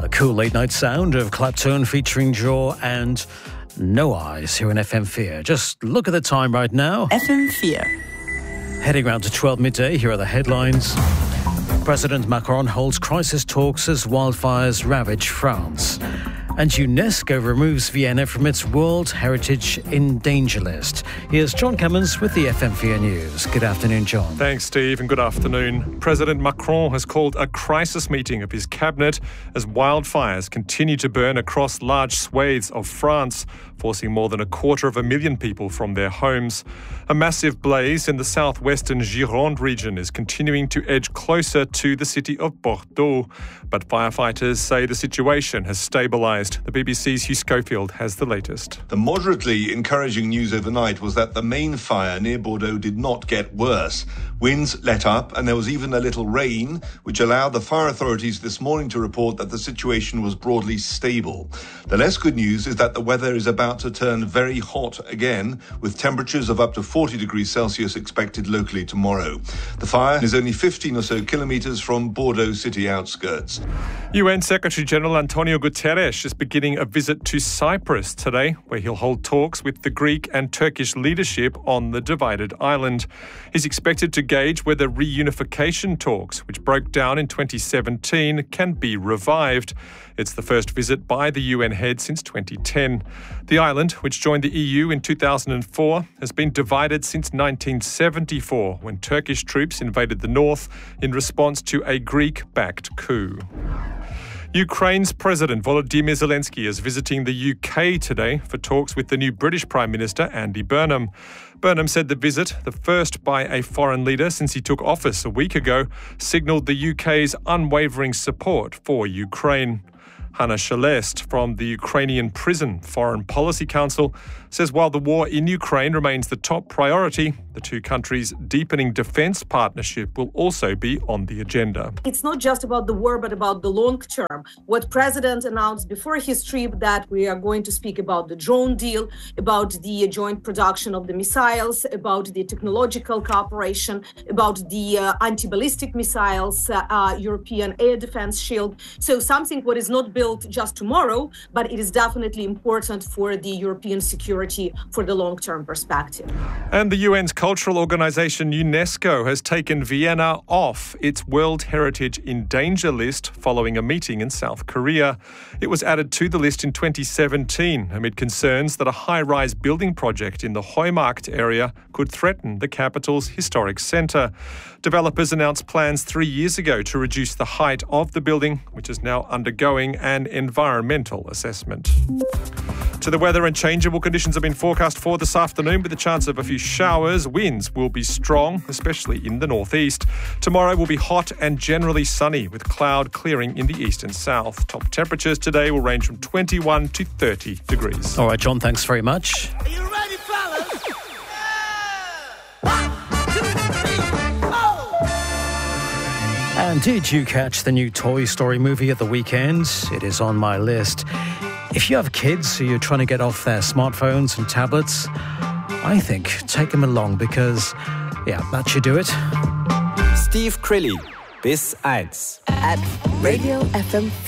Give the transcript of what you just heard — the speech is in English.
A cool late-night sound of Clapton featuring Jaw and No Eyes here in FM4. Just look at the time right now. FM4. Heading round to 12 midday, here are the headlines. President Macron holds crisis talks as wildfires ravage France. And UNESCO removes Vienna from its World Heritage in Danger list. Here's John Cummins with the FM4 News. Good afternoon, John. Thanks, Steve, and good afternoon. President Macron has called a crisis meeting of his cabinet as wildfires continue to burn across large swathes of France, forcing more than 250,000 people from their homes. A massive blaze in the southwestern Gironde region is continuing to edge closer to the city of Bordeaux, but firefighters say the situation has stabilised. The BBC's Hugh Schofield has the latest. The moderately encouraging news overnight was that the main fire near Bordeaux did not get worse. Winds let up and there was even a little rain, which allowed the fire authorities this morning to report that the situation was broadly stable. The less good news is that the weather is about to turn very hot again, with temperatures of up to 40 degrees Celsius expected locally tomorrow. The fire is only 15 or so kilometres from Bordeaux city outskirts. UN Secretary-General Antonio Guterres is beginning a visit to Cyprus today, where he'll hold talks with the Greek and Turkish leadership on the divided island. He's expected to gauge whether reunification talks, which broke down in 2017, can be revived. It's the first visit by the UN head since 2010. The island, which joined the EU in 2004, has been divided since 1974, when Turkish troops invaded the north in response to a Greek-backed coup. Ukraine's President Volodymyr Zelensky is visiting the UK today for talks with the new British Prime Minister Andy Burnham. Burnham said the visit, the first by a foreign leader since he took office a week ago, signalled the UK's unwavering support for Ukraine. Hanna Shelest from the Ukrainian Prison Foreign Policy Council says while the war in Ukraine remains the top priority, the two countries' deepening defence partnership will also be on the agenda. It's not just about the war, but about the long term. What President announced before his trip that we are going to speak about the drone deal, about the joint production of the missiles, about the technological cooperation, about the anti-ballistic missiles, European air defence shield. So something what is not built just tomorrow, but it is definitely important for the European security for the long-term perspective. And the UN's cultural organisation UNESCO has taken Vienna off its World Heritage in Danger list following a meeting in South Korea. It was added to the list in 2017 amid concerns that a high-rise building project in the Heumarkt area could threaten the capital's historic centre. Developers announced plans 3 years ago to reduce the height of the building, which is now undergoing an environmental assessment. To the weather, and changeable conditions have been forecast for this afternoon with a chance of a few showers. Winds will be strong, especially in the northeast. Tomorrow will be hot and generally sunny with cloud clearing in the east and south. Top temperatures today will range from 21 to 30 degrees. All right, John, thanks very much. Are you ready, fellas? And did you catch the new Toy Story movie at the weekend? It is on my list. If you have kids who you're trying to get off their smartphones and tablets, I think take them along because, that should do it. Steve Crilly, bis 1. At Radio FM